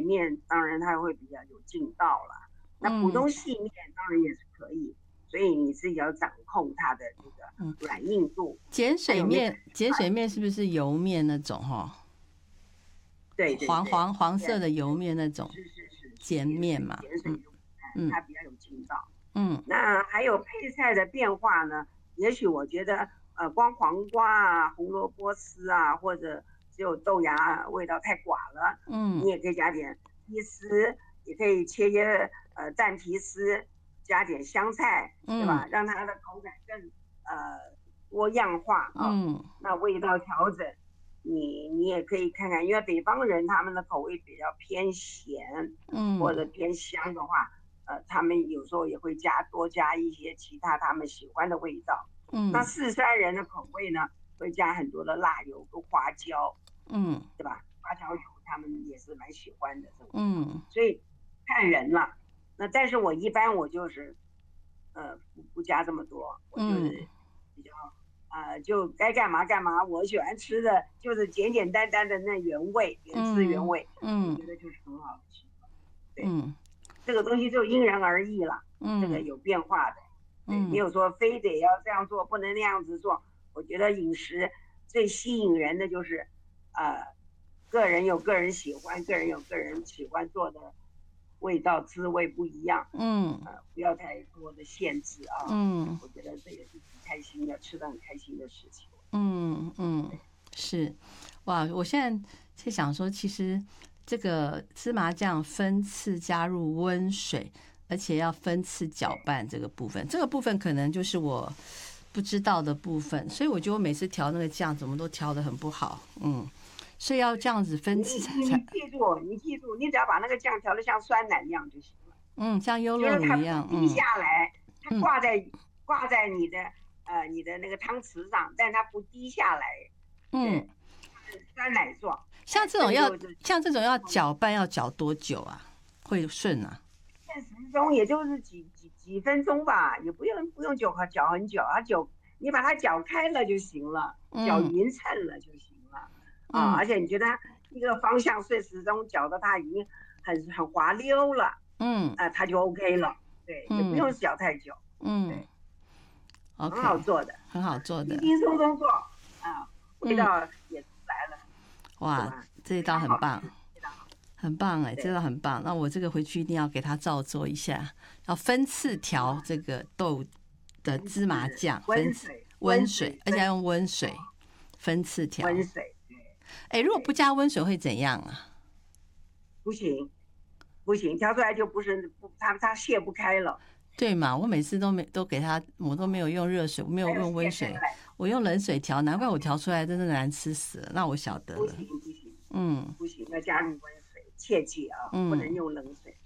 面当然它会比较有劲道啦，那普通细面当然也是可以，所以你自己要掌控它的这个软硬度。 碱水面是不是油面那种哈？ 对对对， 黄色的油面那种， 是碱面嘛， 碱水就它比较有劲道。那还有配菜的变化呢？也许我觉得光黄瓜啊、红萝卜丝啊，或者只有豆芽味道太寡了，你也可以加点鸡丝，也可以切些蛋皮丝，加点香菜，对吧？让它的口感更多样化啊。那味道调整，你也可以看看，因为北方人他们的口味比较偏咸，或者偏香的话，他们有时候也会多加一些其他他们喜欢的味道。那四川人的口味呢，会加很多的辣油跟花椒，对吧？花椒油他们也是蛮喜欢的这种，所以看人了。那但是我一般我就是不加这么多，我就是比较就该干嘛干嘛。我喜欢吃的就是简简单单的那原味，原汁原味，我觉得就是很好吃。对，这个东西就因人而异了，这个有变化的。没有说非得要这样做，不能那样子做。我觉得饮食最吸引人的就是个人有个人喜欢，个人有个人喜欢做的味道滋味不一样，不要太多的限制啊，我觉得这也是挺开心的，吃的很开心的事情。 是，哇！我现在在想说，其实这个芝麻酱分次加入温水，而且要分次搅拌这个部分可能就是我不知道的部分，所以我觉得我每次调那个酱怎么都调得很不好，所以要这样子分次才。 你记住，你只要把那个酱调得像酸奶一样就行了。 像优酪乳一样， 滴下来，它挂在你的那个汤匙上，但它不滴下来，酸奶状。 像这种要搅拌要搅多久啊？会顺啊 ？10钟，也就是几分钟吧，也不用搅很久啊，你把它搅开了就行了，搅匀称了就行了而且你觉得一个方向顺时钟搅的它已经很滑溜了，它就 OK 了，对，也不用搅太久，对，很好做的，轻轻松松做味道也出来了， 哇，这一道很棒。很棒哎，这道很棒。那我这个回去一定要给他照做一下，要分次调这个豆的芝麻酱，温水，而且要用温水分次调。 温水， 如果不加温水会怎样啊？ 不行，调出来就不是它卸不开了。 对嘛，我每次都给他，我都没有用热水，我没有用温水，我用冷水调，难怪我调出来真的难吃死了。那我晓得了。 不行，不行，要加入温水，切记啊，不能用冷水。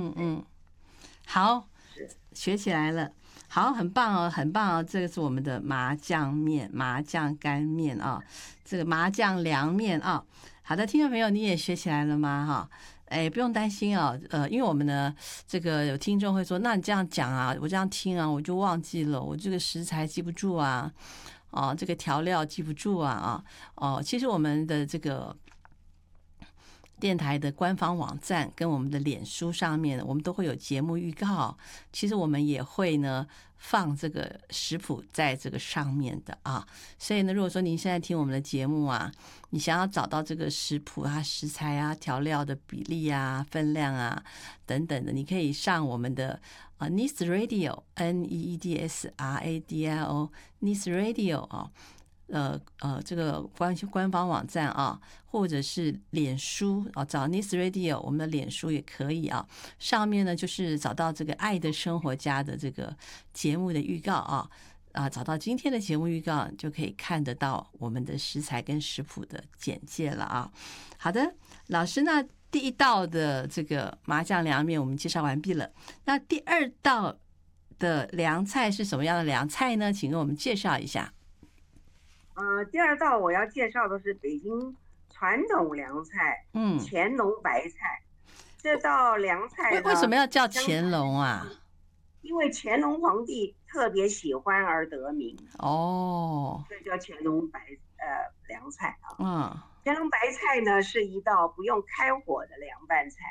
好，学起来了。好，很棒哦，很棒哦！这个是我们的麻酱面、麻酱干面啊，这个麻酱凉面啊。好的，听众朋友，你也学起来了吗？哈，不用担心啊，因为我们呢，这个有听众会说，那你这样讲啊，我这样听啊，我就忘记了，我这个食材记不住啊，这个调料记不住啊，其实我们的这个电台的官方网站跟我们的脸书上面，我们都会有节目预告。其实我们也会呢放这个食谱在这个上面的啊。所以呢，如果说您现在听我们的节目啊，你想要找到这个食谱啊、食材啊、调料的比例啊、分量啊等等的，你可以上我们的Needs Radio NEEDSRADIO Needs Radio 啊。这个官方网站啊，或者是脸书啊，找 Nice Radio， 我们的脸书也可以啊。上面呢就是找到这个爱的生活家的这个节目的预告找到今天的节目预告就可以看得到我们的食材跟食谱的简介了啊。好的，老师，那第一道的这个麻酱凉面我们介绍完毕了，那第二道的凉菜是什么样的凉菜呢？请跟我们介绍一下。 第二道我要介绍的是北京传统凉菜，乾隆白菜。这道凉菜为什么要叫乾隆啊？ 因为乾隆皇帝特别喜欢而得名所以叫乾隆凉菜啊。 乾隆白菜呢是一道不用开火的凉拌菜，